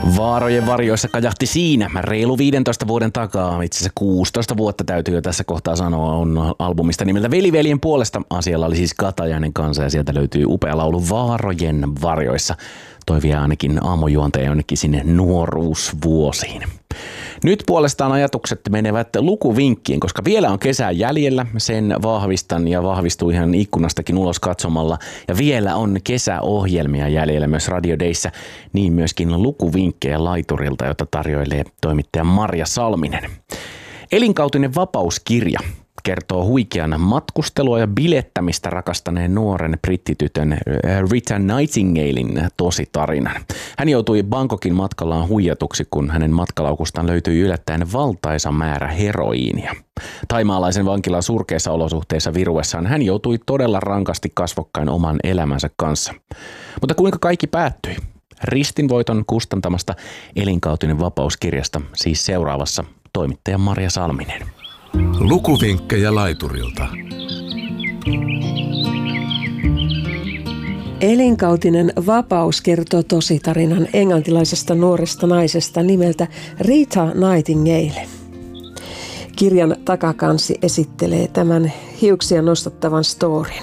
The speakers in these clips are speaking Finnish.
Vaarojen varjoissa kajahti siinä reilu 15 vuoden takaa, itse asiassa 16 vuotta täytyy jo tässä kohtaa sanoa, on albumista nimeltä Veli-veljen puolesta. Asialla oli siis Katajainen kanssa ja sieltä löytyy upea laulu Vaarojen varjoissa. Toi vie ainakin aamujuonteen jonnekin sinne nuoruusvuosiin. Nyt puolestaan ajatukset menevät lukuvinkkiin, koska vielä on kesää jäljellä. Sen vahvistan ja vahvistuu ihan ikkunastakin ulos katsomalla. Ja vielä on kesäohjelmia jäljellä myös Radio Dayssä, niin myöskin lukuvinkkejä laiturilta, jota tarjoilee toimittaja Marja Salminen. Elinkautinen vapauskirja kertoo huikean matkustelua ja bilettämistä rakastaneen nuoren brittitytön Rita Nightingalen tositarinan. Hän joutui Bangkokin matkallaan huijatuksi, kun hänen matkalaukustaan löytyi yllättäen valtaisa määrä heroiinia. Thaimaalaisen vankilan surkeissa olosuhteissa viruessaan hän joutui todella rankasti kasvokkain oman elämänsä kanssa. Mutta kuinka kaikki päättyi? Ristinvoiton kustantamasta Elinkautinen vapauskirjasta siis seuraavassa toimittaja Marja Salminen. Lukuvinkkejä laiturilta. Elinkautinen vapaus kertoo tositarinan englantilaisesta nuoresta naisesta nimeltä Rita Nightingale. Kirjan takakansi esittelee tämän hiuksia nostattavan storin.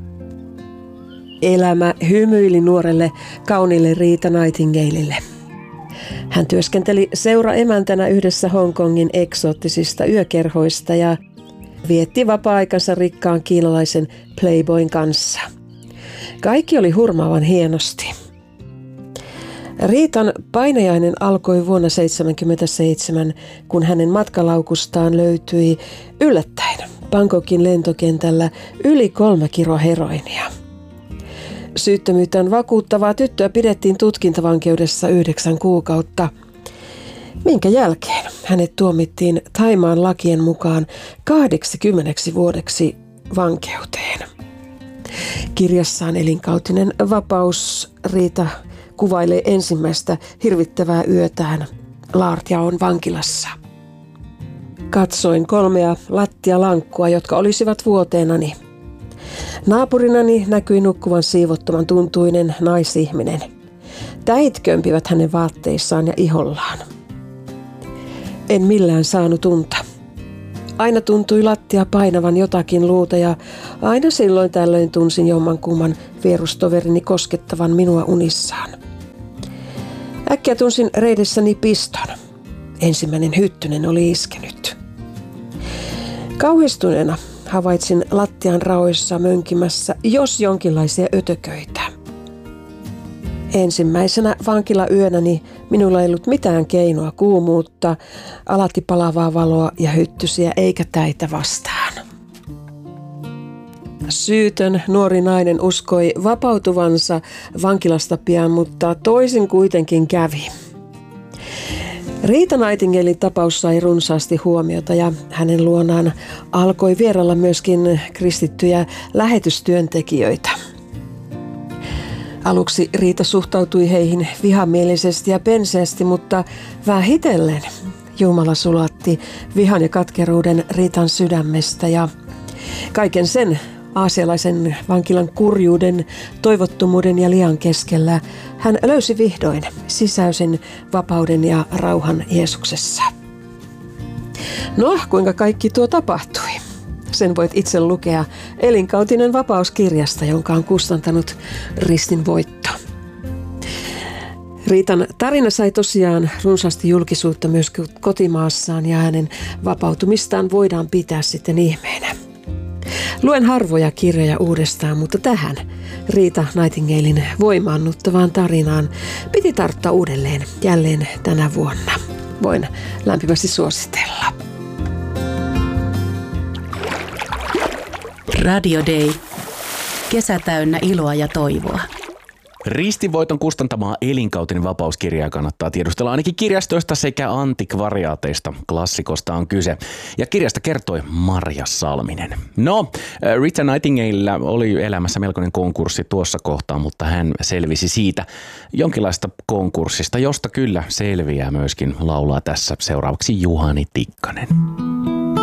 Elämä hymyili nuorelle kauniille Rita Nightingalelle. Hän työskenteli seuraemäntänä yhdessä Hongkongin eksoottisista yökerhoista ja vietti vapaa-aikansa rikkaan kiinalaisen playboyn kanssa. Kaikki oli hurmaavan hienosti. Riitan painajainen alkoi vuonna 1977, kun hänen matkalaukustaan löytyi yllättäen Bangkokin lentokentällä yli 3 kiloa heroinia. Syyttömyytään vakuuttavaa tyttöä pidettiin tutkintavankeudessa 9 kuukautta, minkä jälkeen hänet tuomittiin Thaimaan lakien mukaan 80 vuodeksi vankeuteen. Kirjassaan Elinkautinen vapaus Rita kuvailee ensimmäistä hirvittävää yötään Laartjaon vankilassa. Katsoin 3 lattialankkua, jotka olisivat vuoteenani. Naapurinani näkyi nukkuvan siivottoman tuntuinen naisihminen. Täit kömpivät hänen vaatteissaan ja ihollaan. En millään saanut unta. Aina tuntui lattia painavan jotakin luuta ja aina silloin tällöin tunsin jommankumman vierustoverini koskettavan minua unissaan. Äkkiä tunsin reidessäni piston. Ensimmäinen hyttynen oli iskenyt. Kauhistuneena havaitsin lattian raoissa mönkimässä jos jonkinlaisia ötököitä. Ensimmäisenä vankilayönäni minulla ei ollut mitään keinoa kuumuutta, alati palavaa valoa ja hyttysiä eikä täitä vastaan. Syytön nuori nainen uskoi vapautuvansa vankilasta pian, mutta toisin kuitenkin kävi. Rita Nightingalen tapaus sai runsaasti huomiota ja hänen luonaan alkoi vierailla myöskin kristittyjä lähetystyöntekijöitä. Aluksi Riita suhtautui heihin vihamielisesti ja penseästi, mutta vähitellen Jumala sulatti vihan ja katkeruuden Riitan sydämestä ja kaiken sen aasialaisen vankilan kurjuuden, toivottomuuden ja lian keskellä hän löysi vihdoin sisäisen vapauden ja rauhan Jeesuksessa. No, kuinka kaikki tuo tapahtui? Sen voit itse lukea Elinkautinen vapauskirjasta, jonka on kustantanut Ristinvoitto. Riitan tarina sai tosiaan runsaasti julkisuutta myös kotimaassaan ja hänen vapautumistaan voidaan pitää sitten ihmeenä. Luen harvoja kirjoja uudestaan, mutta tähän Rita Nightingalen voimaannuttavaan tarinaan piti tarttua uudelleen jälleen tänä vuonna. Voin lämpimästi suositella. Radio Day. Kesä täynnä iloa ja toivoa. Ristinvoiton kustantamaa Elinkautinen vapauskirjaa kannattaa tiedustella ainakin kirjastoista sekä antikvariaateista. Klassikosta on kyse. Ja kirjasta kertoi Marja Salminen. No, Rita Nightingale oli elämässä melkoinen konkurssi tuossa kohtaa, mutta hän selvisi siitä jonkinlaista konkurssista, josta kyllä selviää myöskin laulaa tässä seuraavaksi Juhani Tikkanen.